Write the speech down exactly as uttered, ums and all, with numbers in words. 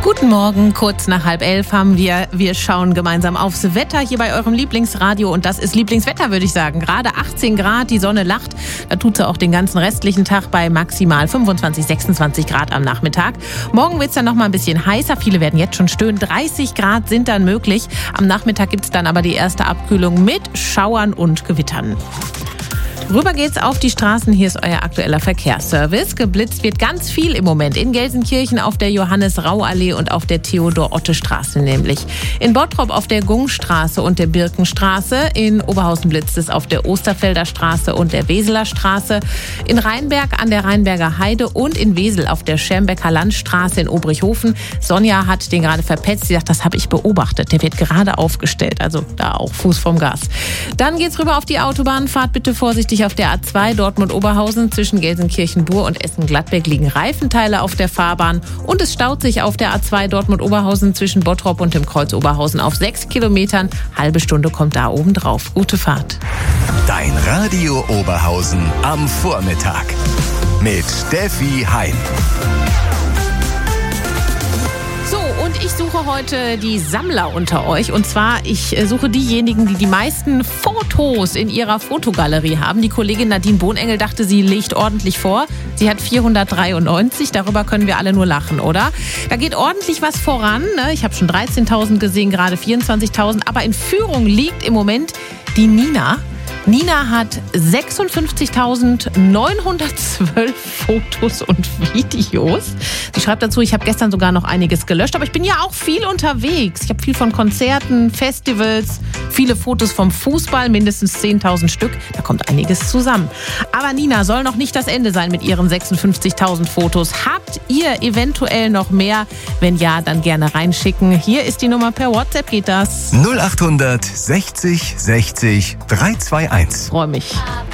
Guten Morgen, kurz nach halb elf haben wir. Wir schauen gemeinsam aufs Wetter hier bei eurem Lieblingsradio. Und das ist Lieblingswetter, würde ich sagen. Gerade achtzehn Grad, die Sonne lacht. Da tut sie auch den ganzen restlichen Tag bei maximal fünfundzwanzig, sechsundzwanzig Grad am Nachmittag. Morgen wird es dann noch mal ein bisschen heißer. Viele werden jetzt schon stöhnen. dreißig Grad sind dann möglich. Am Nachmittag gibt es dann aber die erste Abkühlung mit Schauern und Gewittern. Rüber geht's auf die Straßen. Hier ist euer aktueller Verkehrsservice. Geblitzt wird ganz viel im Moment. In Gelsenkirchen auf der Johannes-Rau-Allee und auf der Theodor-Otte-Straße nämlich. In Bottrop auf der Gungstraße und der Birkenstraße. In Oberhausen blitzt es auf der Osterfelder Straße und der Weseler Straße. In Rheinberg an der Rheinberger Heide und in Wesel auf der Schermbecker Landstraße in Obrichhofen. Sonja hat den gerade verpetzt. Sie sagt, das habe ich beobachtet. Der wird gerade aufgestellt. Also da auch Fuß vom Gas. Dann geht's rüber auf die Autobahn. Fahrt bitte vorsichtig auf der A zwei Dortmund-Oberhausen. Zwischen Gelsenkirchen-Bur und Essen-Gladbeck liegen Reifenteile auf der Fahrbahn. Und es staut sich auf der A zwei Dortmund-Oberhausen zwischen Bottrop und dem Kreuz Oberhausen auf sechs Kilometern. Halbe Stunde kommt da oben drauf. Gute Fahrt. Dein Radio Oberhausen am Vormittag mit Steffi Heim. So, und ich suche heute die Sammler unter euch. Und zwar, ich suche diejenigen, die die meisten Fotos in ihrer Fotogalerie haben. Die Kollegin Nadine Bohnengel dachte, sie legt ordentlich vor. Sie hat vierhundertdreiundneunzig. Darüber können wir alle nur lachen, oder? Da geht ordentlich was voran. Ne? Ich habe schon dreizehntausend gesehen, gerade vierundzwanzigtausend. Aber in Führung liegt im Moment die Nina. Nina hat sechsundfünfzigtausendneunhundertzwölf Fotos und Videos. Sie schreibt dazu, ich habe gestern sogar noch einiges gelöscht, aber ich bin ja auch viel unterwegs. Ich habe viel von Konzerten, Festivals, viele Fotos vom Fußball, mindestens zehntausend Stück. Da kommt einiges zusammen. Aber Nina soll noch nicht das Ende sein mit ihren sechsundfünfzigtausend Fotos. Habt ihr eventuell noch mehr? Wenn ja, dann gerne reinschicken. Hier ist die Nummer, per WhatsApp geht das. null achthundert sechzig sechzig drei zwei eins. Freue mich.